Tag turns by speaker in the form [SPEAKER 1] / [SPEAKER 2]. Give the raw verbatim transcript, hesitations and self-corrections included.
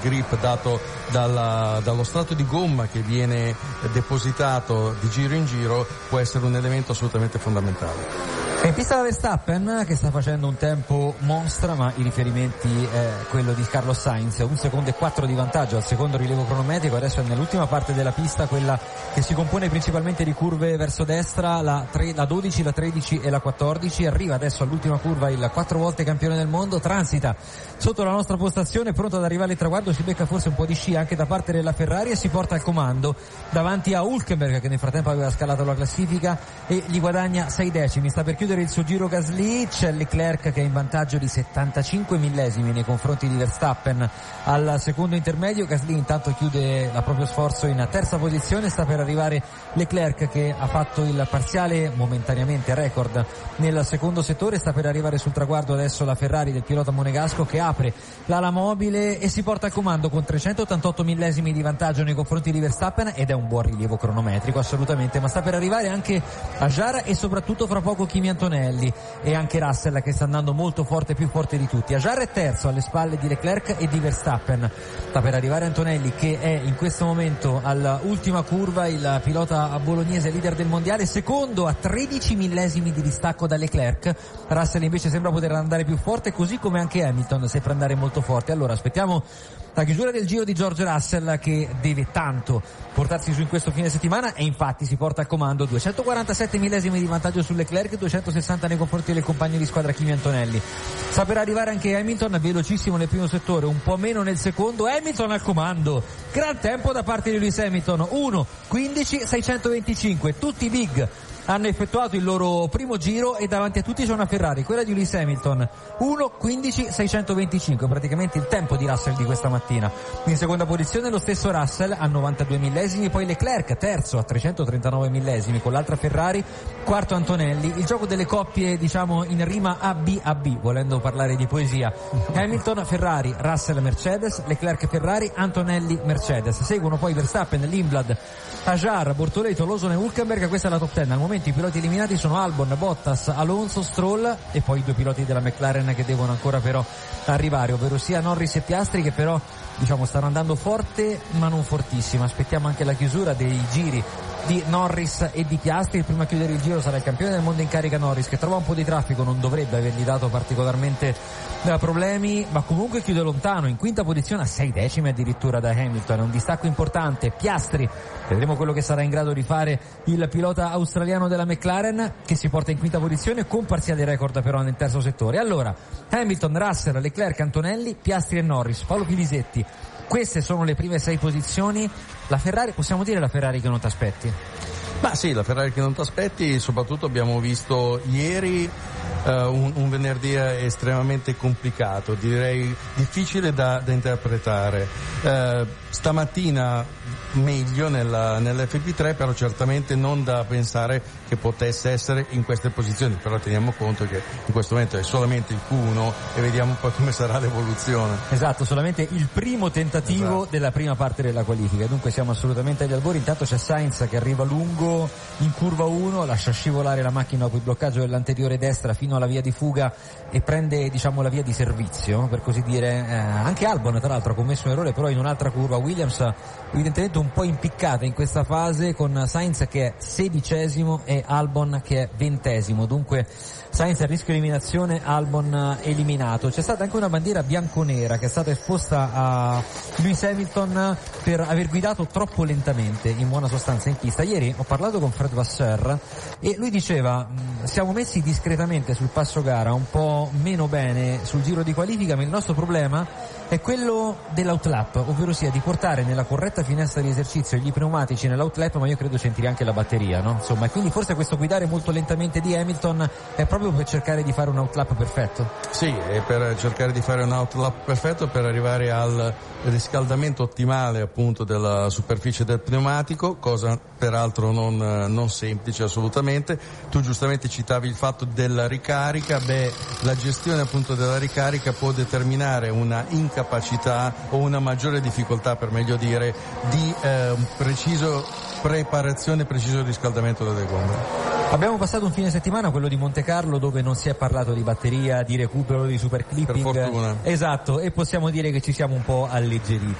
[SPEAKER 1] grip dato dalla, dallo strato di gomma che viene depositato di giro in giro può essere un elemento assolutamente fondamentale.
[SPEAKER 2] È in pista da Verstappen che sta facendo un tempo mostra, ma i riferimenti è quello di Carlos Sainz, un secondo e quattro di vantaggio al secondo rilievo cronometrico. Adesso è nell'ultima parte della pista, quella che si compone principalmente di curve verso destra, la, tre, la dodici, la tredici e la quattordici. Arriva adesso all'ultima curva il quattro volte campione del mondo, transita sotto la nostra postazione, pronto ad arrivare al traguardo, si becca forse un po' di sci anche da parte della Ferrari e si porta al comando davanti a Hülkenberg, che nel frattempo aveva scalato la classifica e gli guadagna sei decimi. Sta per chiudere il suo giro Gasly, c'è Leclerc che è in vantaggio di settantacinque millesimi nei confronti di Verstappen al secondo intermedio. Gasly intanto chiude il proprio sforzo in terza posizione, sta per arrivare Leclerc che ha fatto il parziale momentaneamente record nel secondo settore, sta per arrivare sul traguardo adesso la Ferrari del pilota monegasco che apre l'ala mobile e si porta al comando con trecentottantotto millesimi di vantaggio nei confronti di Verstappen, ed è un buon rilievo cronometrico assolutamente, ma sta per arrivare anche Ajar e soprattutto fra poco Kimi Antonelli e anche Russell che sta andando molto forte, più forte di tutti. Ajar è terzo alle spalle di Leclerc e di Verstappen, sta per arrivare Antonelli che è in questo momento all'ultima curva il pilota bolognese leader del mondiale, secondo a tredici millesimi di distacco da Leclerc. Russell invece sembra poter andare più forte, così come anche Hamilton sembra andare molto forte. Allora aspettiamo la chiusura del giro di George Russell che deve tanto portarsi su in questo fine settimana e infatti si porta al comando, duecentoquarantasette millesimi di vantaggio su Leclerc, duecentosessanta nei confronti del compagno di squadra Kimi Antonelli. Sta per arrivare anche Hamilton, velocissimo nel primo settore, un po' meno nel secondo. Hamilton al comando, gran tempo da parte di Lewis Hamilton, uno quindici seicentoventicinque, tutti big hanno effettuato il loro primo giro e davanti a tutti c'è una Ferrari, quella di Lewis Hamilton, uno quindici seicentoventicinque, praticamente il tempo di Russell di questa mattina. In seconda posizione lo stesso Russell a novantadue millesimi, poi Leclerc terzo a trecentotrentanove millesimi con l'altra Ferrari, quarto Antonelli. Il gioco delle coppie diciamo in rima A B A B, volendo parlare di poesia: Hamilton Ferrari, Russell Mercedes, Leclerc Ferrari, Antonelli Mercedes. Seguono poi Verstappen, Lindblad, Ajar, Bortoleto, Lawson e Hülkenberg. Questa è la top dieci. Al momento i piloti eliminati sono Albon, Bottas, Alonso, Stroll e poi i due piloti della McLaren che devono ancora però arrivare, ovvero sia Norris e Piastri, che però diciamo stanno andando forte ma non fortissimo. Aspettiamo anche la chiusura dei giri di Norris e di Piastri. Il primo a chiudere il giro sarà il campione del mondo in carica Norris, che trova un po' di traffico, non dovrebbe avergli dato particolarmente eh, problemi, ma comunque chiude lontano, in quinta posizione a sei decimi addirittura da Hamilton. È un distacco importante. Piastri, vedremo quello che sarà in grado di fare il pilota australiano della McLaren, che si porta in quinta posizione con parziale record però nel terzo settore. Allora Hamilton, Russell, Leclerc, Antonelli, Piastri e Norris. Paolo Pilisetti, queste sono le prime sei posizioni. La Ferrari, possiamo dire la Ferrari che non ti aspetti?
[SPEAKER 1] Ma sì, la Ferrari che non ti aspetti, soprattutto abbiamo visto ieri uh, un, un venerdì estremamente complicato, direi difficile da, da interpretare. Uh, stamattina meglio nella, nell'F P tre, però certamente non da pensare che potesse essere in queste posizioni, però teniamo conto che in questo momento è solamente il Q uno e vediamo poi come sarà l'evoluzione.
[SPEAKER 2] Esatto, solamente il primo tentativo esatto. della prima parte della qualifica, dunque siamo assolutamente agli albori. Intanto c'è Sainz che arriva lungo in curva uno, lascia scivolare la macchina dopo il bloccaggio dell'anteriore destra fino alla via di fuga e prende diciamo la via di servizio, per così dire. Eh, anche Albon tra l'altro ha commesso un errore però in un'altra curva. Williams evidentemente un po' impiccata in questa fase, con Sainz che è sedicesimo e Albon che è ventesimo, dunque Sainz a rischio eliminazione, Albon eliminato. C'è stata anche una bandiera bianconera che è stata esposta a Lewis Hamilton per aver guidato troppo lentamente, in buona sostanza, in pista. Ieri ho parlato con Fred Vasseur e lui diceva: siamo messi discretamente sul passo gara, un po' meno bene sul giro di qualifica, ma il nostro problema è quello dell'outlap, ovvero sia di portare nella corretta finestra di esercizio gli pneumatici nell'outlap, ma io credo sentire anche la batteria, no? Insomma, e quindi forse questo guidare molto lentamente di Hamilton è proprio per cercare di fare un outlap perfetto.
[SPEAKER 1] Sì, è per cercare di fare un outlap perfetto, per arrivare al riscaldamento ottimale appunto della superficie del pneumatico, cosa peraltro non, non semplice assolutamente. Tu giustamente citavi il fatto della ricarica. Beh, la gestione appunto della ricarica può determinare una incapacità o una maggiore difficoltà, per meglio dire, di eh, un preciso preparazione, preciso riscaldamento delle gomme.
[SPEAKER 2] Abbiamo passato un fine settimana, quello di Monte Carlo, dove non si è parlato di batteria, di recupero, di super clipping.
[SPEAKER 1] Per fortuna.
[SPEAKER 2] Esatto, e possiamo dire che ci siamo un po' alleggeriti.